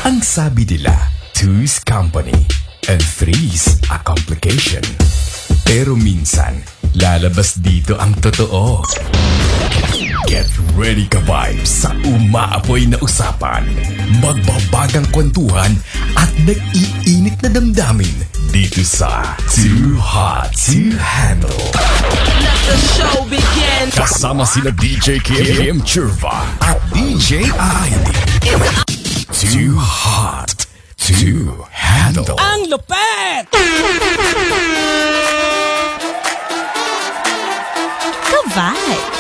Ang sabi nila, two's company and three's a complication. Pero minsan, lalabas dito ang totoo. Get ready ka vibes sa umaapoy na usapan, magbabagang kwentuhan at nag-iinit na damdamin dito sa Too Hot to Handle. Let the show begin. Kasama sina DJ Kim Churva at DJ ID. Too Hot to Handle. Ang lupet! Ka-vibes.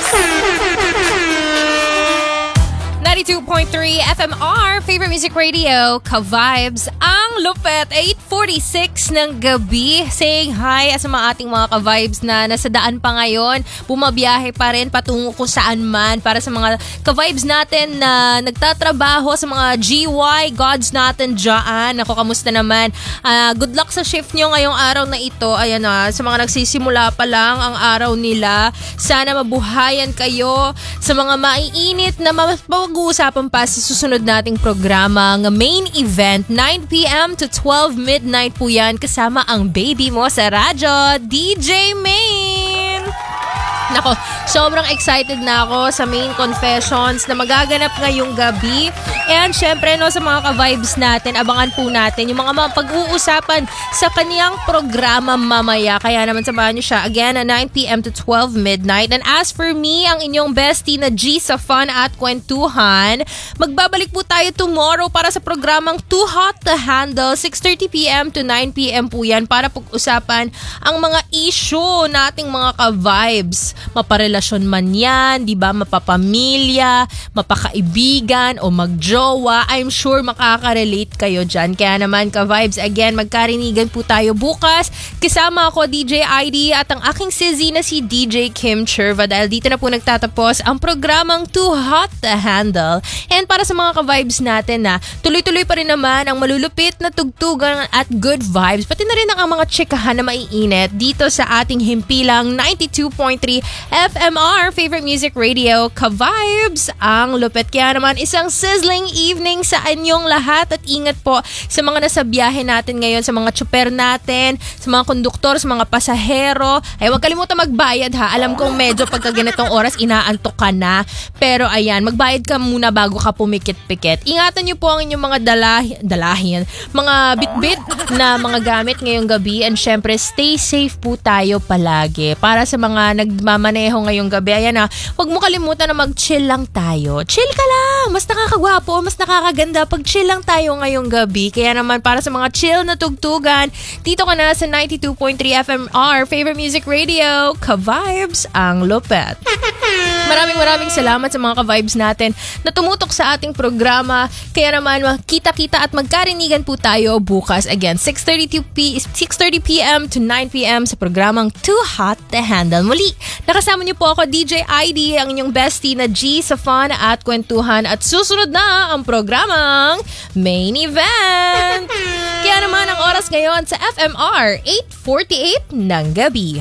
92.3 FMR, favorite music radio, Ka-vibes. Ang lupet, 8:46 ng gabi. Saying hi sa mga ating mga Ka-vibes na nasa daan pa ngayon. Bumabiyahe pa rin patungo kung saan man. Para sa mga Ka-vibes natin na nagtatrabaho, sa mga GY, gods natin dyan. Ako, kamusta naman? Good luck sa shift nyo ngayong araw na ito. Ayan sa mga nagsisimula pa lang ang araw nila. Sana mabuhayan kayo sa mga maiinit na pag-uusapan pa sa susunod nating programa ng main event, 9 p.m. to 12 midnight po yan, kasama ang baby mo sa radyo, DJ Main. Nako, sobrang excited na ako sa main confessions na magaganap ngayong gabi. And syempre sa mga ka-vibes natin, abangan po natin yung mga pag-uusapan sa kaniyang programa mamaya. Kaya naman samahan niyo siya again 9 p.m. to 12 midnight. And as for me, ang inyong bestie na G sa Fun at Kwentuhan, magbabalik po tayo tomorrow para sa programang Too Hot to Handle, 6:30 p.m. to 9 p.m. po yan, para pag-usapan ang mga issue nating mga ka-vibes. Maparelasyon man yan, di ba? Mapapamilya, mapakaibigan o magjowa. I'm sure makaka-relate kayo dyan. Kaya naman ka-vibes, again, magkarinigan po tayo bukas. Kasama ako, DJ ID, at ang aking sissy na si DJ Kim Churva. Dahil dito na po nagtatapos ang programang Too Hot to Handle. And para sa mga ka-vibes natin na tuloy-tuloy pa rin naman ang malulupit na tugtugan at good vibes, pati na rin ang mga chikahan na maiinit dito sa ating himpilang 92.3 FMR, favorite music radio, Ka-vibes. Ang lupet. Kaya naman, isang sizzling evening sa inyong lahat, at ingat po sa mga nasa biyahe natin ngayon, sa mga tsuper natin, sa mga konduktor, sa mga pasahero. Ay, huwag kalimutan magbayad ha. Alam kong medyo pagka ganitong oras inaantok ka na, pero ayan, magbayad ka muna bago ka pumikit-pikit. Ingatan niyo po ang inyong mga dalahin, mga bitbit na mga gamit ngayong gabi, and syempre stay safe po tayo palagi. Para sa mga nagmamaneho ngayong gabi, ayan huwag mo kalimutan na mag-chill lang tayo. Chill ka lang! Mas nakakagwapo, mas nakakaganda pag chill lang tayo ngayong gabi. Kaya naman, para sa mga chill na tugtugan, dito ka na sa 92.3 FMR, favorite music radio, Ka-vibes, ang lupet. Maraming salamat sa mga ka-vibes natin na tumutok sa ating programa. Kaya naman, kita-kita at magkarinigan po tayo bukas. Again, 6:30 p.m. to 9 p.m. sa programang Too Hot to Handle. Muli, nakasama niyo po ako, DJ ID, ang inyong bestie na G sa Fun at Kwentuhan. At susunod na ang programang Main Event. Kaya naman, ang oras ngayon sa FMR, 8:48 ng gabi.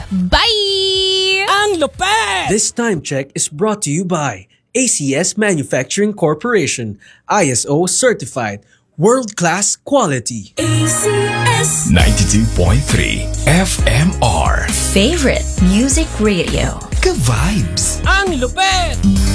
Bye! Ang lupet! This time check is brought to you by ACS Manufacturing Corporation, ISO certified, world-class quality. ACS 92.3 FMR, Favorite music radio, Ka-vibes. Ang lupet!